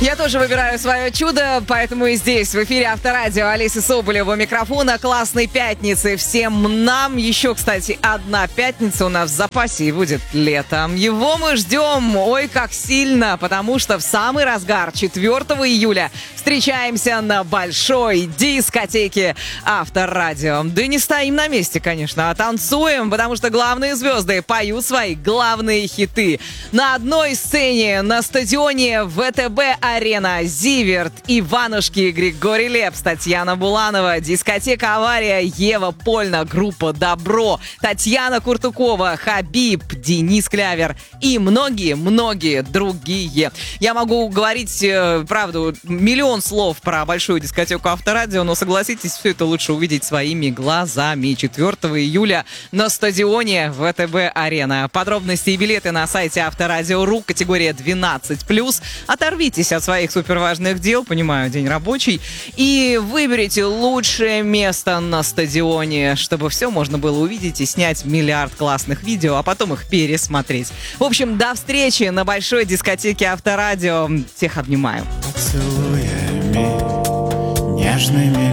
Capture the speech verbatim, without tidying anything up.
Я тоже выбираю свое чудо, поэтому и здесь, в эфире Авторадио, Олеся Соболева у микрофона. Классной пятницы всем нам. Еще, кстати, одна пятница у нас в запасе и будет летом. Его мы ждем, ой, как сильно, потому что в самый разгар четвёртого июля встречаемся на большой дискотеке Авторадио. Да не стоим на месте, конечно, а танцуем, потому что главные звезды поют свои главные хиты. На одной сцене на стадионе ВТБ-арена Зиверт, Иванушки, Григорий Лепс, Татьяна Буланова, дискотека «Авария», Ева Польна, группа «Добро», Татьяна Куртукова, Хабиб, Денис Клявер и многие-многие другие. Я могу говорить, э, правду, миллион слов про большую дискотеку Авторадио, но согласитесь, все это лучше увидеть своими глазами. четвёртого июля на стадионе ВТБ-арена. Подробности и билеты на сайте Авторадио точка ру, категория двенадцать плюс. Оторвитесь от своих суперважных дел, понимаю, день рабочий, и выберите лучшее место на стадионе, чтобы все можно было увидеть и снять миллиард классных видео, а потом их пересмотреть. В общем, до встречи на большой дискотеке Авторадио. Всех обнимаю. Поцелуями нежными